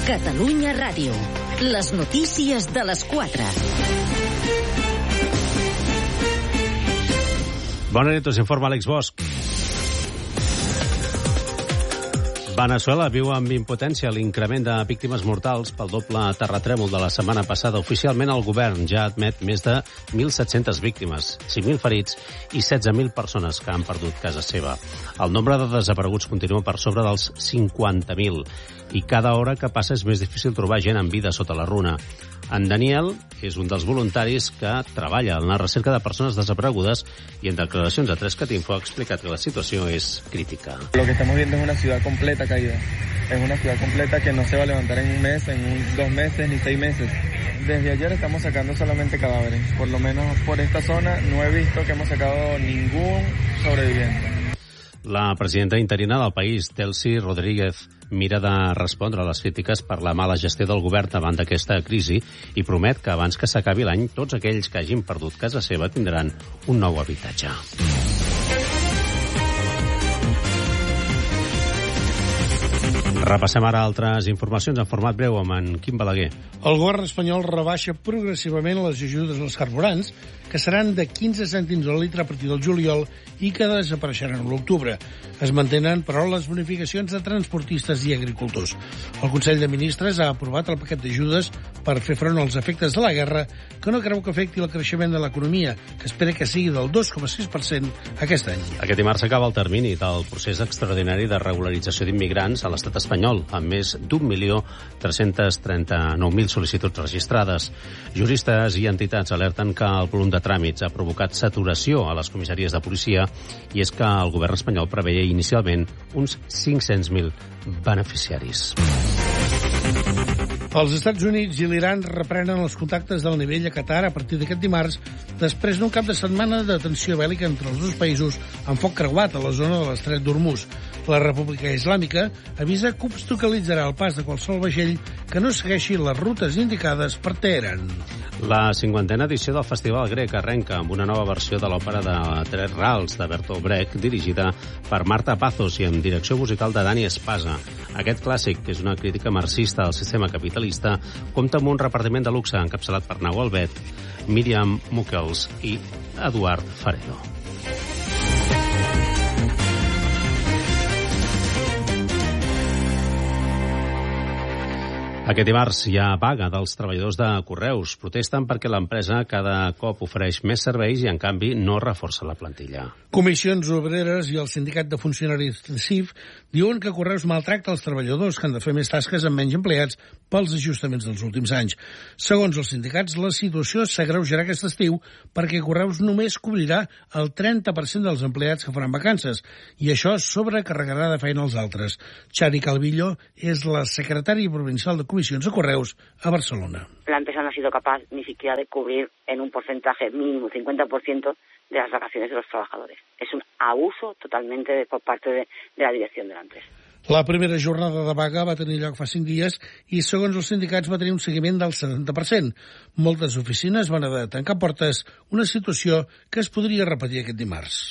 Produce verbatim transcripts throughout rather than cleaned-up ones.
Catalunya Ràdio. Les notícies de les quatre. Bona nit, us informa Àlex Bosch. Veneçuela viu amb impotència l'increment de víctimes mortals pel doble terratrèmol de la setmana passada. Oficialment, el govern ja admet més de mil set-centes víctimes, cinc mil ferits i setze mil persones que han perdut casa seva. El nombre de desapareguts continua per sobre dels cinquanta mil i cada hora que passa és més difícil trobar gent en vida sota la runa. En Daniel és un dels voluntaris que treballa en la recerca de persones desaparegudes y en declaracions a tres cat info ha explicat que la situació és crítica. Lo que estamos viendo es una ciudad completa caída. Es una ciudad completa que no se va a levantar en un mes, en un, dos meses ni seis meses. Desde ayer estamos sacando solamente cadáveres. Por lo menos por esta zona no he visto que hemos sacado ningún sobreviviente. La presidenta interina del país, Delcy Rodríguez, mira de respondre a les crítiques per la mala gestió del govern davant d'aquesta crisi i promet que abans que s'acabi l'any tots aquells que hagin perdut casa seva tindran un nou habitatge. Repassem ara altres informacions en format breu amb en Quim Balaguer. El govern espanyol rebaixa progressivament les ajudes als carburants, que seran de quinze cèntims al litre a partir del juliol i que desapareixeran a l'octubre. Es mantenen, però, les bonificacions de transportistes i agricultors. El Consell de Ministres ha aprovat el paquet d'ajudes per fer front als efectes de la guerra, que no creu que afecti el creixement de l'economia, que espera que sigui del dos coma sis per cent aquest any. Aquest dimarts s'acaba el termini del procés extraordinari de regularització d'immigrants a l'estat espanyol, amb més d'un milió tres-cents trenta-nou mil sol·licituds registrades. Juristes i entitats alerten que el volum de tràmits ha provocat saturació a les comissaries de policia i és que el govern espanyol preveia inicialment uns cinc-cents mil beneficiaris. Els Estats Units i l'Iran reprenen els contactes del nivell a Qatar a partir d'aquest dimarts, després d'un cap de setmana de tensió bèl·lica entre els dos països amb foc creuat a la zona de l'estret d'Hormuz. La República Islàmica avisa que obstaculitzarà el pas de qualsevol vaixell que no segueixi les rutes indicades per Teheran. La cinquantena edició del Festival Grec arrenca amb una nova versió de l'òpera de Tres Rals de Bertolt Brecht, dirigida per Marta Pazos i amb direcció musical de Dani Espasa. Aquest clàssic, que és una crítica marxista al sistema capitalista, compta amb un repartiment de luxe encapçalat per Nahuel Bet, Míriam Muckels i Eduard Faredo. Aquest dimarts hi ha vaga dels treballadors de Correus. Protesten perquè l'empresa cada cop ofereix més serveis i, en canvi, no reforça la plantilla. Comissions Obreres i el Sindicat de Funcionaris C I F diuen que Correus maltracta els treballadors que han de fer més tasques amb menys empleats pels ajustaments dels últims anys. Segons els sindicats, la situació s'agreujarà aquest estiu perquè Correus només cobrirà el trenta per cent dels empleats que faran vacances i això sobrecarregarà de feina els altres. Xari Calvillo és la secretària provincial de Comisiones de Correus a Barcelona. La empresa no ha sido capaz ni siquiera de cubrir en un porcentaje mínimo, cincuenta por ciento, de las vacaciones de los trabajadores. Es un abuso totalmente por parte de, de la dirección de la empresa. La primera jornada de vaga va tenir lloc fa cinc dies i, segons els sindicats, va tenir un seguiment del setanta per cent. Moltes oficines van haver de tancar portes, una situació que es podria repetir aquest dimarts.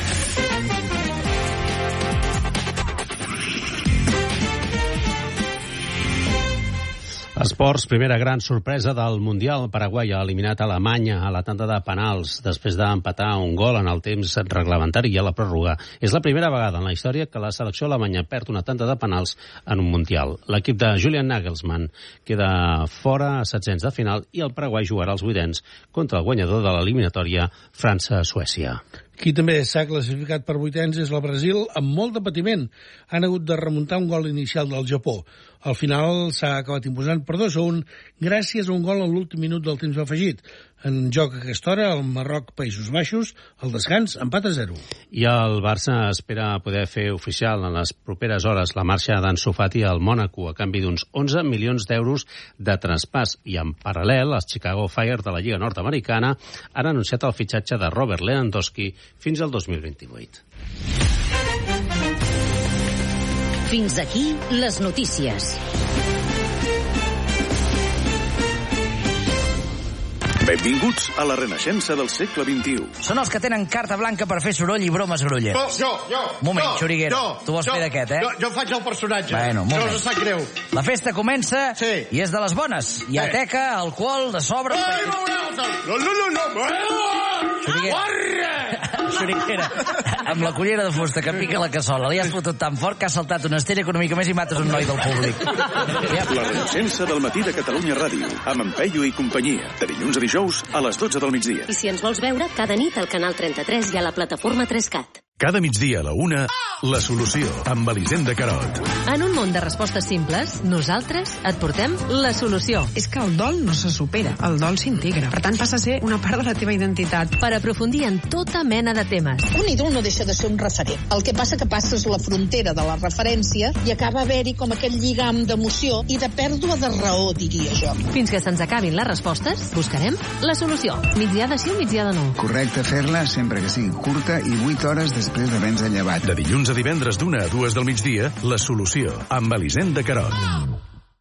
Esports, primera gran sorpresa del Mundial. Paraguai ha eliminat Alemanya a la tanda de penals després d'empatar un gol en el temps reglamentari i a la pròrroga. És la primera vegada en la història que la selecció alemanya perd una tanda de penals en un Mundial. L'equip de Julian Nagelsmann queda fora a setzents de final i el Paraguai jugarà als vuitens contra el guanyador de l'eliminatòria França-Suècia. Qui també s'ha classificat per vuitens és el Brasil, amb molt de patiment. Han hagut de remuntar un gol inicial del Japó. Al final s'ha acabat imposant per dos a un gràcies a un gol en l'últim minut del temps afegit. En joc a aquesta hora, el Marroc-Països Baixos, el descans, empat a zero. I el Barça espera poder fer oficial en les properes hores la marxa d'Ansu Fati al Mònaco a canvi d'uns onze milions d'euros de traspàs. I en paral·lel, els Chicago Fire de la Lliga Nord-Americana han anunciat el fitxatge de Robert Lewandowski fins al dos mil vint-i-vuit. Fins aquí les notícies. Benvinguts a la renaixença del segle vint-i-u. Són els que tenen carta blanca per fer soroll i bromes grolleres. Oh, jo, jo. Moment, jo, Xuriguera, jo, tu vols jo, fer d'aquest, eh? Jo, jo faig el personatge. Bueno, un moment. No us sap greu. La festa comença sí. i és de les bones. Hi ha sí. teca, alcohol, de sobre... Ai, no, no, no, no. Xuriguera. Xuriguera, amb la cullera de fusta que pica la cassola, li has fotut tan fort que has saltat una estella econòmica més i mates un noi del públic. La renaixença del matí de Catalunya Ràdio, amb en Peyu i companyia, de dilluns a dijous a les dotze del migdia. I si ens vols veure, cada nit al canal trenta-tres i a la plataforma tres cat. Cada migdia a la una, La Solució, amb Elisenda Carot. En un món de respostes simples, nosaltres et portem la solució. És que el dol no se supera, el dol s'integra. Per tant, passa a ser una part de la teva identitat. Per aprofundir en tota mena de temes. Un ídol no deixa de ser un referent. El que passa que passes la frontera de la referència i acaba haver-hi com aquell lligam d'emoció i de pèrdua de raó, diria jo. Fins que se'ns acabin les respostes, buscarem la solució. Migdiada sí o migdiada no. Correcte fer-la sempre que sigui curta i vuit hores després d'haver-nos llevat. De dilluns a divendres d'una a dues del migdia, La Solució, amb Elisenda Carot.